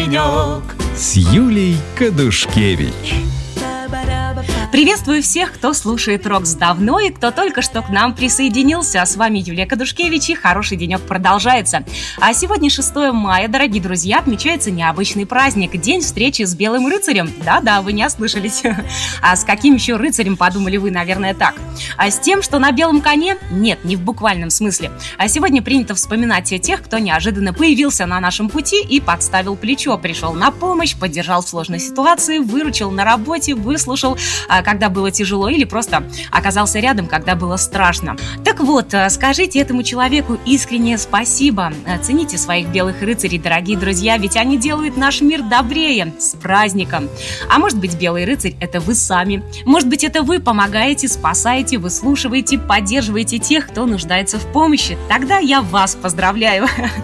денек с Юлей Кадушкевич. Приветствую всех, кто слушает Рокс давно и кто только что к нам присоединился. С вами Юлия Кадушкевич, и хороший денек продолжается. А сегодня 6 мая, дорогие друзья, отмечается необычный праздник – День встречи с Белым рыцарем. Да-да, вы не ослышались. А с каким еще рыцарем, подумали вы, наверное, так? А с тем, что на белом коне? Нет, не в буквальном смысле. А сегодня принято вспоминать тех, кто неожиданно появился на нашем пути и подставил плечо, пришел на помощь, поддержал в сложной ситуации, выручил на работе, выслушал, когда было тяжело, или просто оказался рядом, когда было страшно. Так вот, скажите этому человеку искреннее спасибо. Цените своих белых рыцарей, дорогие друзья, ведь они делают наш мир добрее. С праздником! А может быть, белый рыцарь – это вы сами. Может быть, это вы помогаете, спасаете, выслушиваете, поддерживаете тех, кто нуждается в помощи. Тогда я вас поздравляю.